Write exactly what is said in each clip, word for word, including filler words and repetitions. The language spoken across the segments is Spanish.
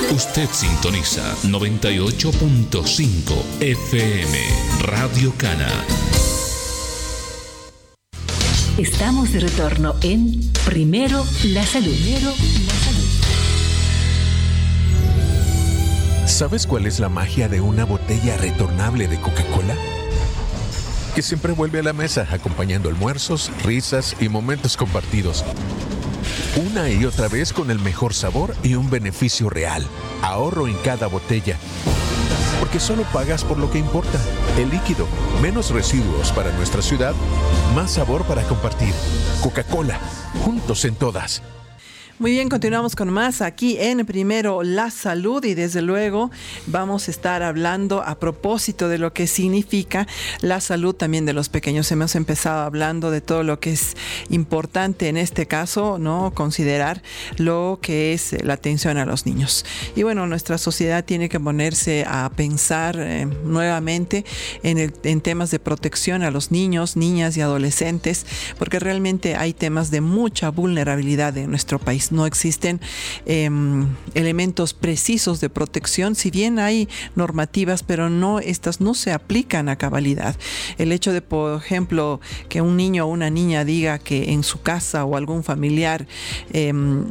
Usted sintoniza noventa y ocho punto cinco F M Radio Cana. Estamos de retorno en Primero la Salud. Primero la Salud. ¿Sabes cuál es la magia de una botella retornable de Coca-Cola? Que siempre vuelve a la mesa acompañando almuerzos, risas y momentos compartidos. Una y otra vez con el mejor sabor y un beneficio real. Ahorro en cada botella. Porque solo pagas por lo que importa. El líquido, menos residuos para nuestra ciudad, más sabor para compartir. Coca-Cola, juntos en todas. Muy bien, continuamos con más aquí en Primero la Salud y desde luego vamos a estar hablando a propósito de lo que significa la salud también de los pequeños. Hemos empezado hablando de todo lo que es importante en este caso, ¿no? Considerar lo que es la atención a los niños. Y bueno, nuestra sociedad tiene que ponerse a pensar eh, nuevamente en, el, en temas de protección a los niños, niñas y adolescentes, porque realmente hay temas de mucha vulnerabilidad en nuestro país. No existen eh, elementos precisos de protección, si bien hay normativas, pero no estas no se aplican a cabalidad. El hecho de, por ejemplo, que un niño o una niña diga que en su casa o algún familiar eh,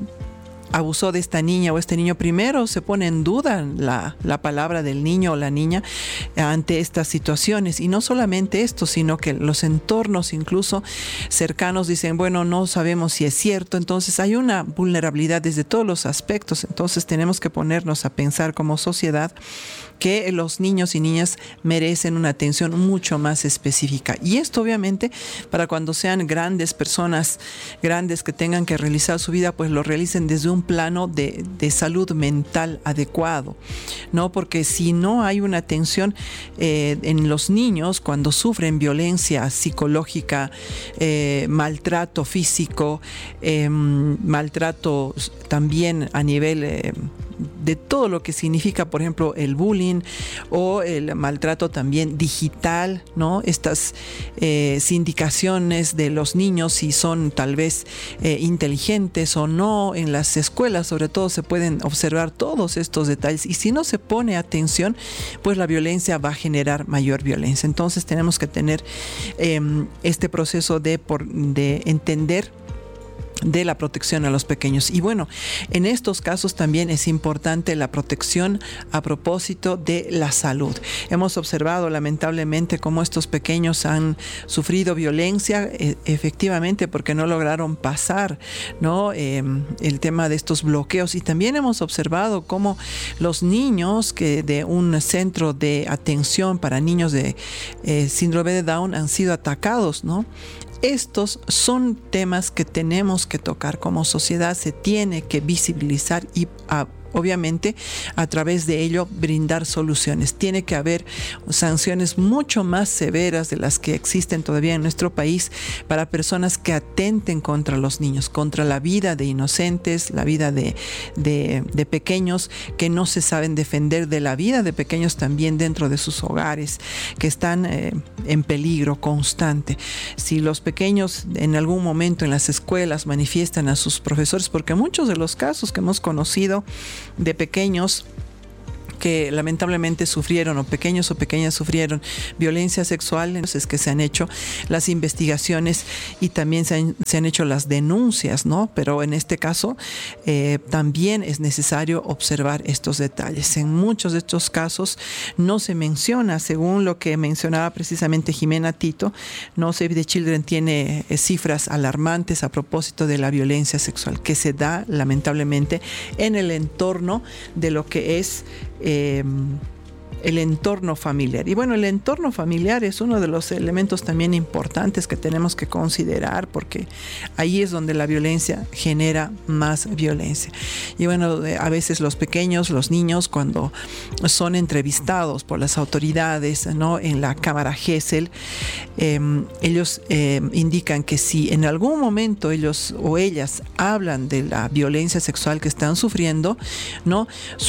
abusó de esta niña o este niño, primero se pone en duda la, la palabra del niño o la niña ante estas situaciones. Y no solamente esto, sino que los entornos incluso cercanos dicen, bueno, no sabemos si es cierto. Entonces hay una vulnerabilidad desde todos los aspectos. Entonces tenemos que ponernos a pensar como sociedad que los niños y niñas merecen una atención mucho más específica. Y esto obviamente para cuando sean grandes personas, grandes que tengan que realizar su vida, pues lo realicen desde un plano de, de salud mental adecuado, ¿no? Porque si no hay una atención eh, en los niños cuando sufren violencia psicológica, eh, maltrato físico, eh, maltrato también a nivel eh, de todo lo que significa, por ejemplo, el bullying o el maltrato también digital, ¿no? Estas eh, sindicaciones de los niños, si son tal vez eh, inteligentes o no, en las escuelas sobre todo se pueden observar todos estos detalles, y si no se pone atención, pues la violencia va a generar mayor violencia. Entonces tenemos que tener eh, este proceso de, por, de entender de la protección a los pequeños. Y bueno, en estos casos también es importante la protección a propósito de la salud. Hemos observado lamentablemente cómo estos pequeños han sufrido violencia, eh, efectivamente porque no lograron pasar, ¿no? Eh, el tema de estos bloqueos. Y también hemos observado cómo los niños que de un centro de atención para niños de eh, síndrome de Down han sido atacados, ¿no? Estos son temas que tenemos que tocar como sociedad, se tiene que visibilizar y a, obviamente a través de ello brindar soluciones. Tiene que haber sanciones mucho más severas de las que existen todavía en nuestro país para personas que atenten contra los niños, contra la vida de inocentes, la vida de, de, de pequeños que no se saben defender, de la vida de pequeños también dentro de sus hogares, que están eh, en peligro constante. Si los pequeños en algún momento en las escuelas manifiestan a sus profesores, porque muchos de los casos que hemos conocido de pequeños que lamentablemente sufrieron o pequeños o pequeñas sufrieron violencia sexual, entonces que se han hecho las investigaciones y también se han, se han hecho las denuncias, ¿no? Pero en este caso eh, también es necesario observar estos detalles. En muchos de estos casos no se menciona, según lo que mencionaba precisamente Jimena Tito, no Save the Children tiene eh, cifras alarmantes a propósito de la violencia sexual que se da lamentablemente en el entorno de lo que es Eh, el entorno familiar. Y bueno, el entorno familiar es uno de los elementos también importantes que tenemos que considerar, porque ahí es donde la violencia genera más violencia. Y bueno, a veces los pequeños, los niños, cuando son entrevistados por las autoridades, ¿no? En la cámara Gesell, eh, ellos eh, indican que si en algún momento ellos o ellas hablan de la violencia sexual que están sufriendo, ¿no? Sus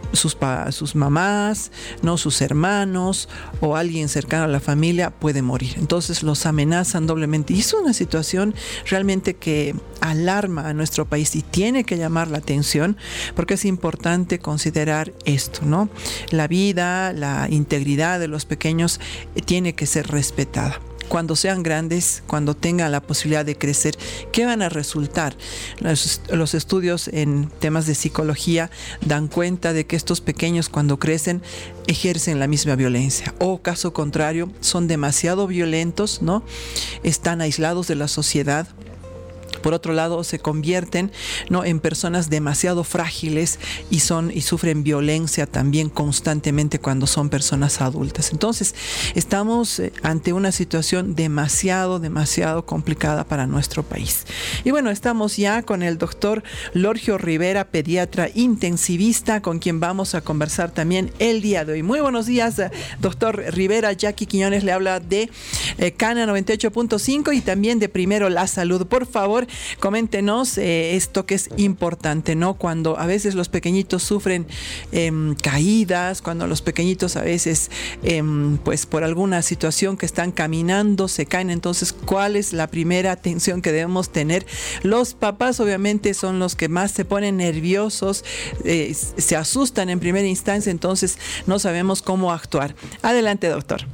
sus, pa, sus mamás, no sus hermanos o alguien cercano a la familia puede morir. Entonces los amenazan doblemente. Y es una situación realmente que alarma a nuestro país y tiene que llamar la atención porque es importante considerar esto, ¿no? La vida, la integridad de los pequeños tiene que ser respetada. Cuando sean grandes, cuando tengan la posibilidad de crecer, ¿qué van a resultar? Los, los estudios en temas de psicología dan cuenta de que estos pequeños cuando crecen ejercen la misma violencia o caso contrario, son demasiado violentos, ¿no? Están aislados de la sociedad. Por otro lado, se convierten, ¿no?, en personas demasiado frágiles y son y sufren violencia también constantemente cuando son personas adultas. Entonces, estamos ante una situación demasiado, demasiado complicada para nuestro país. Y bueno, estamos ya con el doctor Lorgio Rivera, pediatra intensivista, con quien vamos a conversar también el día de hoy. Muy buenos días, doctor Rivera. Jackie Quiñones le habla de eh, Cana noventa y ocho punto cinco y también de Primero La Salud. Por favor, coméntenos eh, esto que es importante, ¿no? Cuando a veces los pequeñitos sufren eh, caídas, cuando los pequeñitos a veces, eh, pues por alguna situación que están caminando, se caen. Entonces, ¿cuál es la primera atención que debemos tener? Los papás obviamente son los que más se ponen nerviosos, eh, se asustan en primera instancia, entonces no sabemos cómo actuar. Adelante, doctor.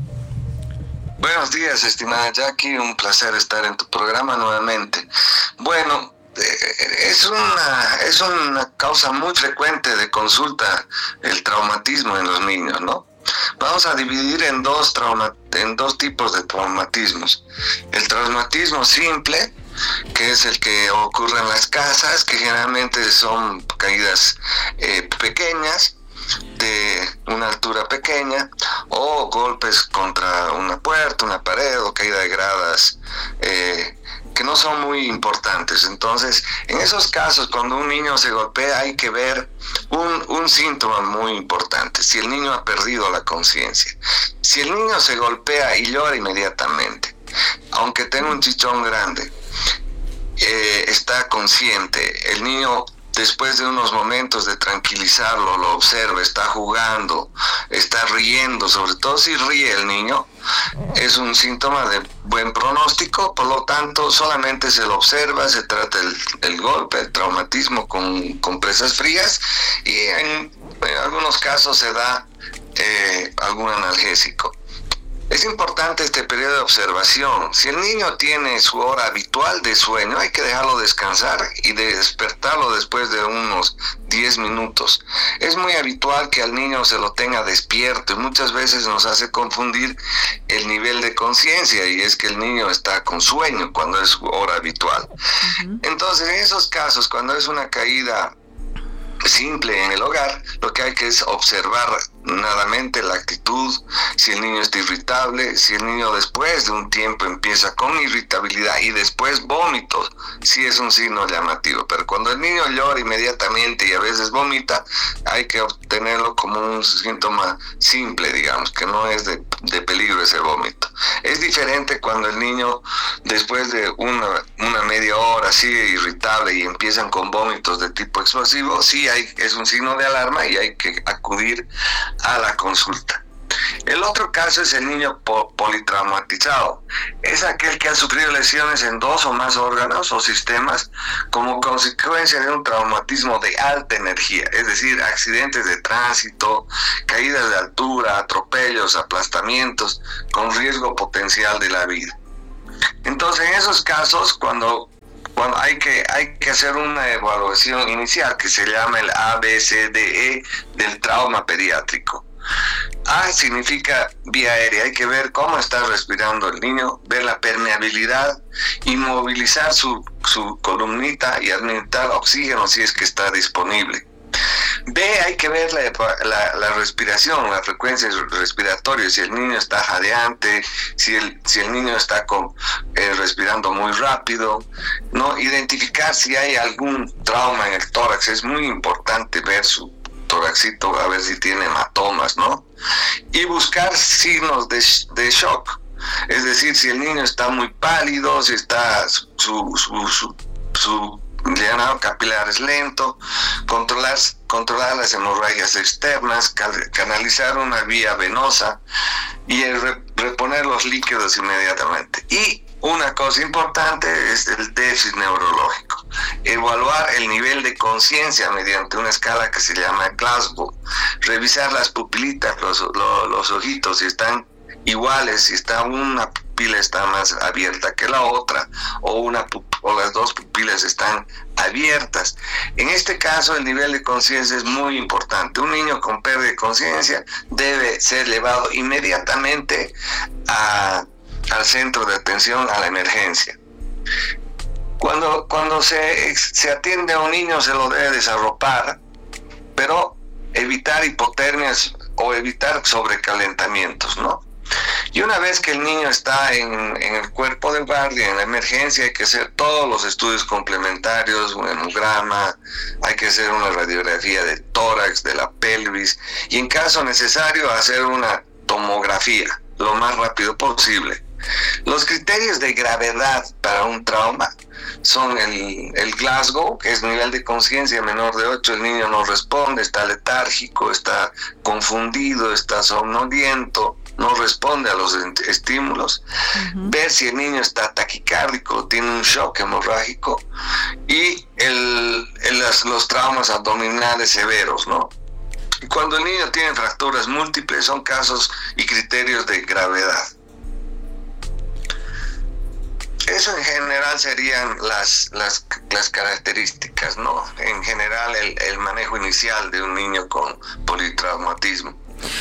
Buenos días, estimada Jackie, un placer estar en tu programa nuevamente. Bueno, es una, es una causa muy frecuente de consulta el traumatismo en los niños, ¿no? Vamos a dividir en dos, trauma, en dos tipos de traumatismos. El traumatismo simple, que es el que ocurre en las casas, que generalmente son caídas eh, pequeñas, de una altura pequeña, o golpes contra una puerta, una pared, o caída de gradas, eh, que no son muy importantes. Entonces, en esos casos, cuando un niño se golpea, hay que ver un, un síntoma muy importante: si el niño ha perdido la conciencia. Si el niño se golpea y llora inmediatamente, aunque tenga un chichón grande, eh, está consciente, el niño después de unos momentos de tranquilizarlo, lo observa, está jugando, está riendo, sobre todo si ríe el niño, es un síntoma de buen pronóstico. Por lo tanto, solamente se lo observa, se trata el, el golpe, el traumatismo con compresas frías, y en, en algunos casos se da eh, algún analgésico. Es importante este periodo de observación. Si el niño tiene su hora habitual de sueño, hay que dejarlo descansar y despertarlo después de unos diez minutos. Es muy habitual que al niño se lo tenga despierto y muchas veces nos hace confundir el nivel de conciencia, y es que el niño está con sueño cuando es su hora habitual. Uh-huh. Entonces, en esos casos, cuando es una caída simple en el hogar, lo que hay que es observar nadamente la actitud, si el niño está irritable, si el niño después de un tiempo empieza con irritabilidad y después vómitos, sí es un signo llamativo. Pero cuando el niño llora inmediatamente y a veces vomita, hay que obtenerlo como un síntoma simple, digamos, que no es de, de peligro ese vómito. Es diferente cuando el niño después de una, una media hora sigue irritable y empiezan con vómitos de tipo explosivo, sí hay, es un signo de alarma y hay que acudir a la consulta. El otro caso es el niño po- politraumatizado. Es aquel que ha sufrido lesiones en dos o más órganos o sistemas como consecuencia de un traumatismo de alta energía, es decir, accidentes de tránsito, caídas de altura, atropellos, aplastamientos, con riesgo potencial de la vida. Entonces, en esos casos, cuando Bueno, hay que, hay que hacer una evaluación inicial que se llama el A B C D E del trauma pediátrico. A significa vía aérea, hay que ver cómo está respirando el niño, ver la permeabilidad, inmovilizar su, su columnita y administrar oxígeno si es que está disponible. B, hay que ver la, la, la respiración, la frecuencia respiratoria, si el niño está jadeante, si el, si el niño está con, eh, respirando muy rápido, ¿no? Identificar si hay algún trauma en el tórax, es muy importante ver su toraxito, a ver si tiene hematomas, ¿no? Y buscar signos de, de shock, es decir, si el niño está muy pálido, si está su, su, su, su llenado capilar es lento, controlar, controlar las hemorragias externas, cal, canalizar una vía venosa y el re, reponer los líquidos inmediatamente. Y una cosa importante es el déficit neurológico. Evaluar el nivel de conciencia mediante una escala que se llama Glasgow. Revisar las pupilitas, los, los, los ojitos, si están iguales, si está una pupila está más abierta que la otra, o una o las dos pupilas están abiertas. En este caso, el nivel de conciencia es muy importante. Un niño con pérdida de conciencia debe ser llevado inmediatamente a al centro de atención a la emergencia. Cuando, cuando se, se atiende a un niño se lo debe desarropar, pero evitar hipotermias o evitar sobrecalentamientos, ¿no? Y una vez que el niño está en, en el cuerpo de guardia, en la emergencia, hay que hacer todos los estudios complementarios, un hemograma, hay que hacer una radiografía de tórax, de la pelvis, y en caso necesario hacer una tomografía lo más rápido posible. Los criterios de gravedad para un trauma son el, el Glasgow, que es nivel de conciencia menor de ocho, el niño no responde, está letárgico, está confundido, está somnoliento, no responde a los estímulos. Uh-huh. Ver si el niño está taquicárdico, tiene un shock hemorrágico, y el, el, los, los traumas abdominales severos, ¿no? Y cuando el niño tiene fracturas múltiples son casos y criterios de gravedad. Eso en general serían las, las, las características, ¿no? En general el, el manejo inicial de un niño con politraumatismo.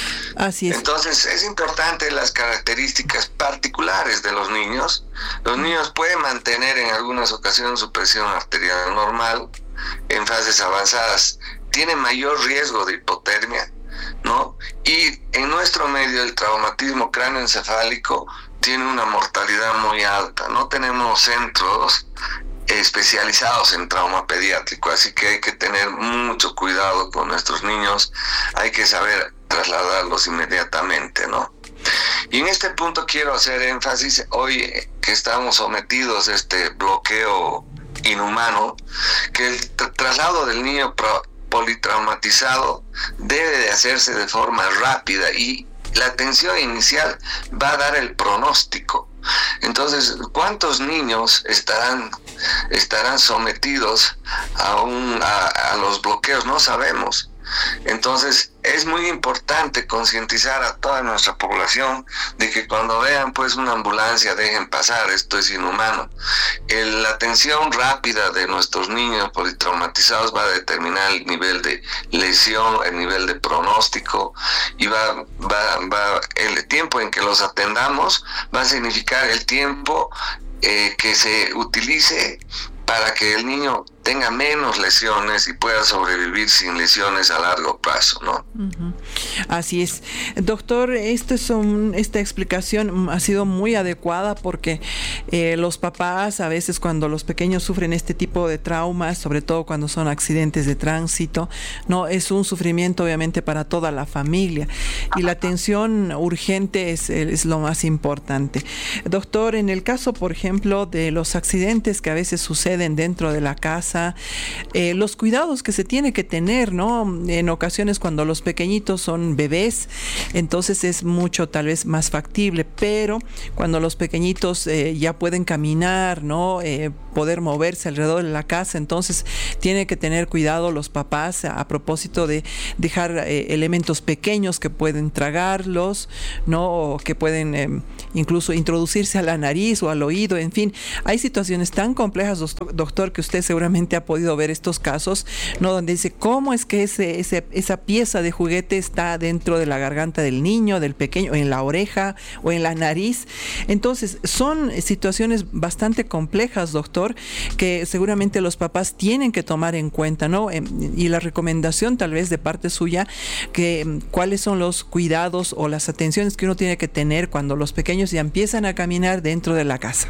Así es. Entonces es importante las características particulares de los niños. Los niños pueden mantener en algunas ocasiones su presión arterial normal. En fases avanzadas tienen mayor riesgo de hipotermia, ¿no? Y en nuestro medio el traumatismo cráneoencefálico tiene una mortalidad muy alta. No tenemos centros especializados en trauma pediátrico, así que hay que tener mucho cuidado con nuestros niños, hay que saber trasladarlos inmediatamente, ¿no? Y en este punto quiero hacer énfasis, hoy que estamos sometidos a este bloqueo inhumano, que el tra- traslado del niño pro- politraumatizado debe de hacerse de forma rápida, y la atención inicial va a dar el pronóstico. Entonces, ¿cuántos niños estarán estarán sometidos a, un, a, a los bloqueos? No sabemos. Entonces, es muy importante concientizar a toda nuestra población de que cuando vean pues una ambulancia dejen pasar, esto es inhumano. El, la atención rápida de nuestros niños politraumatizados va a determinar el nivel de lesión, el nivel de pronóstico, y va, va, va el tiempo en que los atendamos va a significar el tiempo eh, que se utilice para que el niño tenga menos lesiones y pueda sobrevivir sin lesiones a largo plazo, ¿no? Uh-huh. Así es. Doctor, esto es un, esta explicación ha sido muy adecuada porque eh, los papás a veces cuando los pequeños sufren este tipo de traumas, sobre todo cuando son accidentes de tránsito, no es un sufrimiento obviamente para toda la familia, y la atención urgente es, es lo más importante. Doctor, en el caso, por ejemplo, de los accidentes que a veces suceden dentro de la casa, Eh, los cuidados que se tiene que tener, ¿no? En ocasiones cuando los pequeñitos son bebés, entonces es mucho tal vez más factible, pero cuando los pequeñitos eh, ya pueden caminar, ¿no? Eh, poder moverse alrededor de la casa, entonces tiene que tener cuidado los papás a, a propósito de dejar eh, elementos pequeños que pueden tragarlos, ¿no? O que pueden eh, incluso introducirse a la nariz o al oído, en fin, hay situaciones tan complejas, doctor, que usted seguramente ha podido ver estos casos, ¿no? Donde dice, ¿cómo es que ese, ese, esa pieza de juguete está dentro de la garganta del niño, del pequeño, en la oreja o en la nariz? Entonces, son situaciones bastante complejas, doctor, que seguramente los papás tienen que tomar en cuenta, ¿no? Y la recomendación tal vez de parte suya, que cuáles son los cuidados o las atenciones que uno tiene que tener cuando los pequeños ya empiezan a caminar dentro de la casa.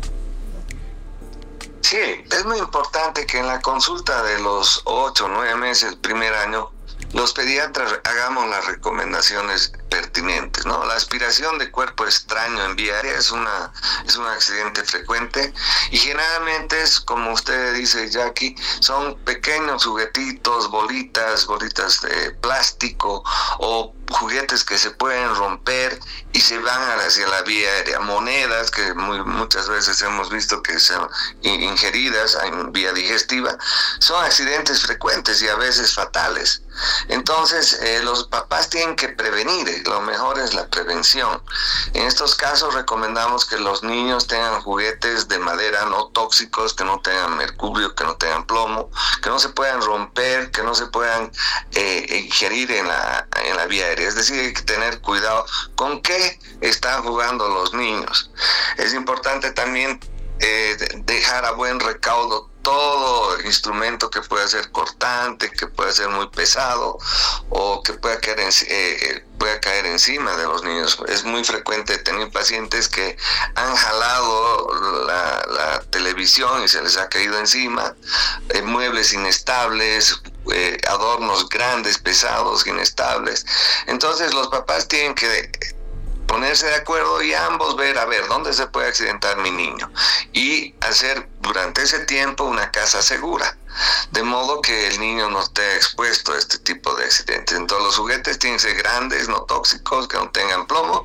Sí, es muy importante que en la consulta de los ocho o nueve meses, primer año, los pediatras hagamos las recomendaciones pertinentes, ¿no? La aspiración de cuerpo extraño en vía aérea es una es un accidente frecuente y generalmente es, como usted dice, Jackie, son pequeños juguetitos, bolitas, bolitas de plástico o juguetes que se pueden romper y se van hacia la vía aérea, monedas que muy, muchas veces hemos visto que son ingeridas en vía digestiva, son accidentes frecuentes y a veces fatales. Entonces eh, los papás tienen que prevenir, lo mejor es la prevención. En estos casos recomendamos que los niños tengan juguetes de madera no tóxicos, que no tengan mercurio, que no tengan plomo, que no se puedan romper, que no se puedan eh, ingerir en la, en la vía aérea. Es decir, hay que tener cuidado con qué están jugando los niños. Es importante también eh, dejar a buen recaudo todo instrumento que pueda ser cortante, que pueda ser muy pesado o que pueda caer, en, eh, pueda caer encima de los niños. Es muy frecuente tener pacientes que han jalado la, la televisión y se les ha caído encima, eh, muebles inestables, eh, adornos grandes, pesados, inestables. Entonces los papás tienen que ponerse de acuerdo y ambos ver, a ver, ¿dónde se puede accidentar mi niño? Y hacer durante ese tiempo una casa segura, de modo que el niño no esté expuesto a este tipo de accidentes. Entonces los juguetes tienen que ser grandes, no tóxicos, que no tengan plomo.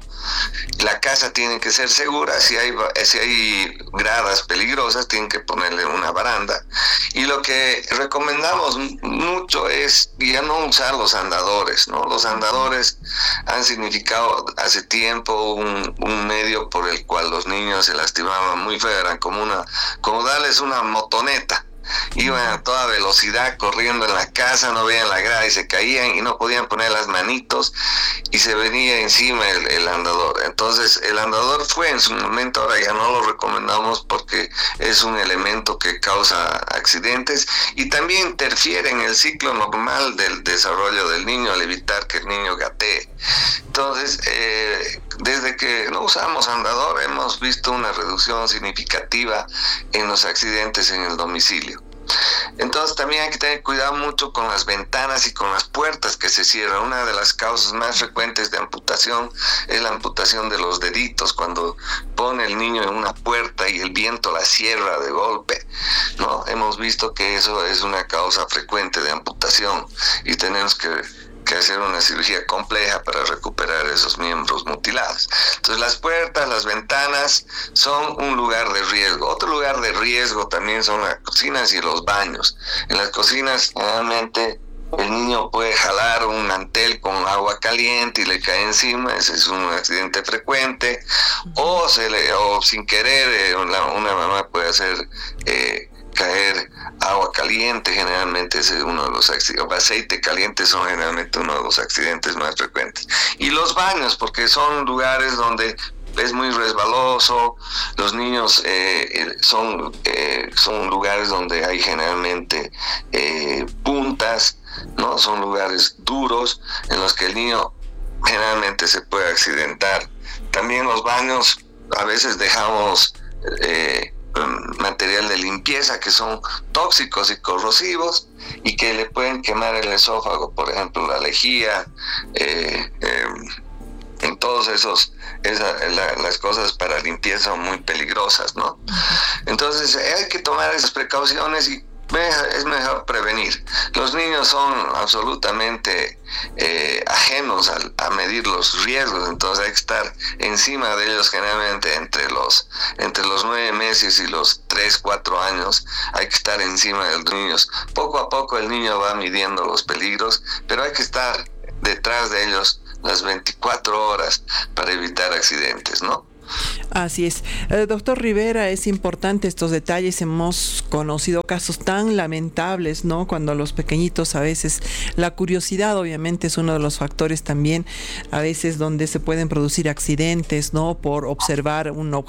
La casa tiene que ser segura. Si hay, si hay gradas peligrosas, tienen que ponerle una baranda. Y lo que recomendamos mucho es ya no usar los andadores, ¿no? Los andadores han significado hace tiempo un, un medio por el cual los niños se lastimaban muy feo, eran como una, como darles una motoneta. Iban a toda velocidad corriendo en la casa, no veían la grada y se caían y no podían poner las manitos y se venía encima el, el andador. Entonces el andador fue en su momento, ahora ya no lo recomendamos porque es un elemento que causa accidentes y también interfiere en el ciclo normal del desarrollo del niño al evitar que el niño gatee. Entonces eh, desde que no usamos andador hemos visto una reducción significativa en los accidentes en el domicilio. Entonces también hay que tener cuidado mucho con las ventanas y con las puertas que se cierran. Una de las causas más frecuentes de amputación es la amputación de los deditos, cuando pone el niño en una puerta y el viento la cierra de golpe, ¿no? Hemos visto que eso es una causa frecuente de amputación y tenemos que que hacer una cirugía compleja para recuperar esos miembros mutilados. Entonces las puertas, las ventanas son un lugar de riesgo. Otro lugar de riesgo también son las cocinas y los baños. En las cocinas generalmente el niño puede jalar un mantel con agua caliente y le cae encima, ese es un accidente frecuente, o, se le, o sin querer eh, una, una mamá puede hacer eh, caer agua caliente, generalmente es uno de los accidentes, aceite caliente son generalmente uno de los accidentes más frecuentes. Y los baños, porque son lugares donde es muy resbaloso, los niños eh, son, eh, son lugares donde hay generalmente eh, puntas, ¿no? Son lugares duros en los que el niño generalmente se puede accidentar. También los baños, a veces dejamos eh, material de limpieza que son tóxicos y corrosivos y que le pueden quemar el esófago, por ejemplo la lejía, eh, eh, en todos esos esa, la, las cosas para limpieza son muy peligrosas, ¿no? Entonces hay que tomar esas precauciones y es mejor prevenir. Los niños son absolutamente eh, ajenos a, a medir los riesgos, entonces hay que estar encima de ellos generalmente entre los entre los nueve meses y los tres, cuatro años, hay que estar encima de los niños. Poco a poco el niño va midiendo los peligros, pero hay que estar detrás de ellos las veinticuatro horas para evitar accidentes, ¿no? Así es. Eh, doctor Rivera, es importante estos detalles. Hemos conocido casos tan lamentables, ¿no? Cuando los pequeñitos a veces, la curiosidad obviamente es uno de los factores también, a veces donde se pueden producir accidentes, ¿no? Por observar un objeto